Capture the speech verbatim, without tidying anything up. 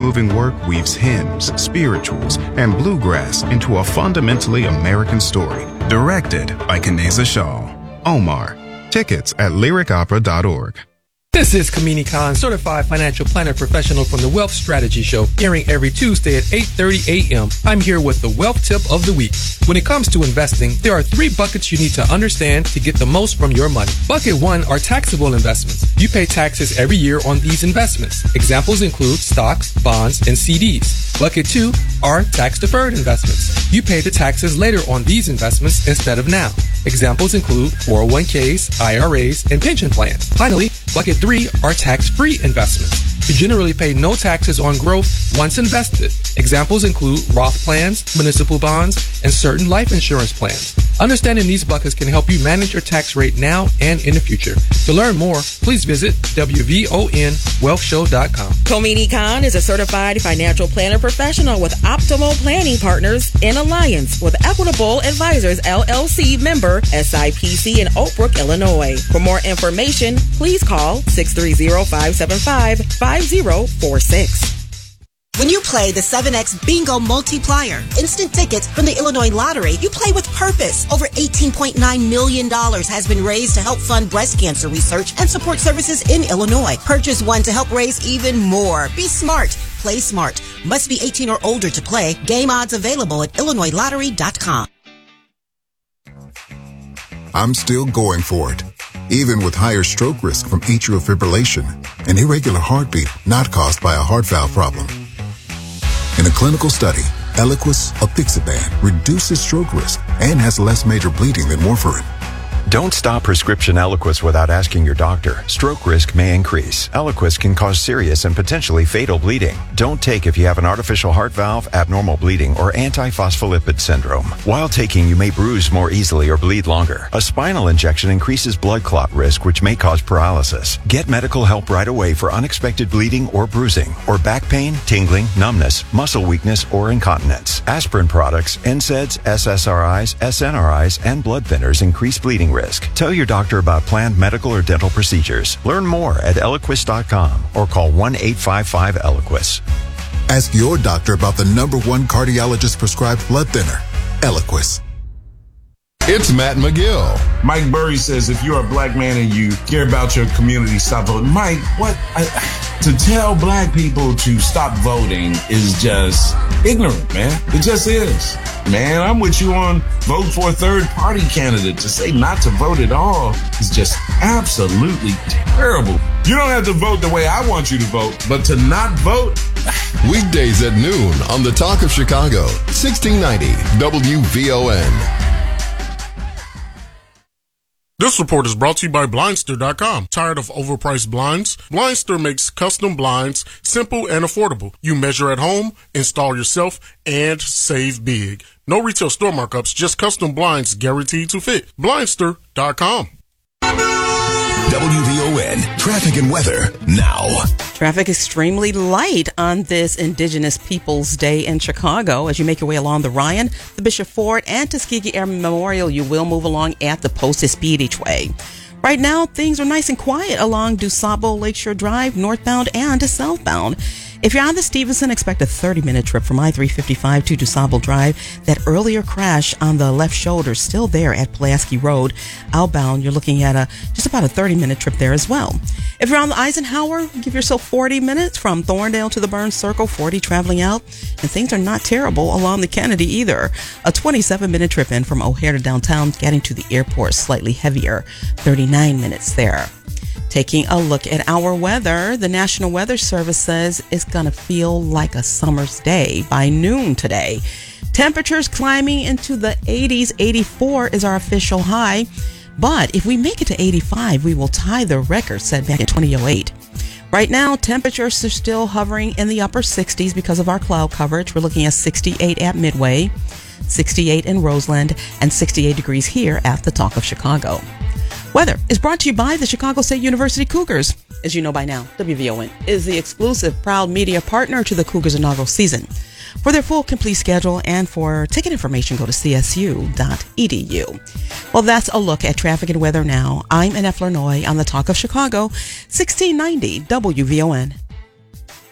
moving work weaves hymns, spirituals, and bluegrass into a fundamentally American story. Directed by Kaneza Shaw. Omar. Tickets at lyric opera dot org. This is Kamini Khan, certified financial planner professional from the Wealth Strategy Show, airing every Tuesday at eight thirty a.m. I'm here with the Wealth Tip of the Week. When it comes to investing, there are three buckets you need to understand to get the most from your money. Bucket one are taxable investments. You pay taxes every year on these investments. Examples include stocks, bonds, and C Ds. Bucket two are tax-deferred investments. You pay the taxes later on these investments instead of now. Examples include four oh one k's, I R As, and pension plans. Finally, bucket three are tax-free investments. You generally pay no taxes on growth once invested. Examples include Roth plans, municipal bonds, and certain life insurance plans. Understanding these buckets can help you manage your tax rate now and in the future. To learn more, please visit W V O N wealth show dot com. Komini Khan is a certified financial planner professional with Optimal Planning Partners in alliance with Equitable Advisors, L L C member S I P C in Oak Brook, Illinois. For more information, please call six three zero, five seven five, five zero four six. When you play the seven X Bingo Multiplier, instant tickets from the Illinois Lottery, you play with purpose. Over eighteen point nine million dollars has been raised to help fund breast cancer research and support services in Illinois. Purchase one to help raise even more. Be smart. Play smart. Must be eighteen or older to play. Game odds available at illinois lottery dot com. I'm still going for it. Even with higher stroke risk from atrial fibrillation, an irregular heartbeat not caused by a heart valve problem. In a clinical study, Eliquis apixaban reduces stroke risk and has less major bleeding than warfarin. Don't stop prescription Eliquis without asking your doctor. Stroke risk may increase. Eliquis can cause serious and potentially fatal bleeding. Don't take if you have an artificial heart valve, abnormal bleeding, or antiphospholipid syndrome. While taking, you may bruise more easily or bleed longer. A spinal injection increases blood clot risk, which may cause paralysis. Get medical help right away for unexpected bleeding or bruising, or back pain, tingling, numbness, muscle weakness, or incontinence. Aspirin products, N SAIDs, S S R Is, S N R Is, and blood thinners increase bleeding risk. Tell your doctor about planned medical or dental procedures. Learn more at eliquis dot com or call one eight five five Eliquis. Ask your doctor about the number one cardiologist prescribed blood thinner, Eliquis. It's Matt McGill. Mike Burry says if you're a black man and you care about your community, stop voting. Mike, what? I, to tell black people to stop voting is just ignorant, man. It just is. Man, I'm with you on vote for a third party candidate. To say not to vote at all is just absolutely terrible. You don't have to vote the way I want you to vote, but to not vote. Weekdays at noon on The Talk of Chicago, sixteen ninety W V O N. This report is brought to you by Blindster dot com. Tired of overpriced blinds? Blindster makes custom blinds simple and affordable. You measure at home, install yourself, and save big. No retail store markups, just custom blinds guaranteed to fit. Blindster dot com. W V O N traffic and weather now. Traffic extremely light on this Indigenous Peoples Day in Chicago. As you make your way along the Ryan, the Bishop Ford, and Tuskegee Airmen Memorial, you will move along at the Posted Speed each way. Right now, things are nice and quiet along DuSable Lakeshore Drive, northbound and southbound. If you're on the Stevenson, expect a thirty-minute trip from I three fifty-five to DuSable Drive. That earlier crash on the left shoulder is still there at Pulaski Road. Outbound, you're looking at a just about a thirty-minute trip there as well. If you're on the Eisenhower, give yourself forty minutes from Thorndale to the Burns Circle, forty traveling out. And things are not terrible along the Kennedy either. A twenty-seven minute trip in from O'Hare to downtown, getting to the airport, slightly heavier, thirty-nine minutes there. Taking a look at our weather, the National Weather Service says it's going to feel like a summer's day by noon today. Temperatures climbing into the eighties. eighty-four is our official high. But if we make it to eighty-five, we will tie the record set back in twenty oh eight. Right now, temperatures are still hovering in the upper sixties because of our cloud coverage. We're looking at sixty-eight at Midway, sixty-eight in Roseland, and sixty-eight degrees here at the Talk of Chicago. Weather is brought to you by the Chicago State University Cougars. As you know by now, W V O N is the exclusive proud media partner to the Cougars inaugural season. For their full complete schedule and for ticket information, go to c s u dot e d u. Well, that's a look at traffic and weather now. I'm Annette Flournoy on the Talk of Chicago, sixteen ninety W V O N.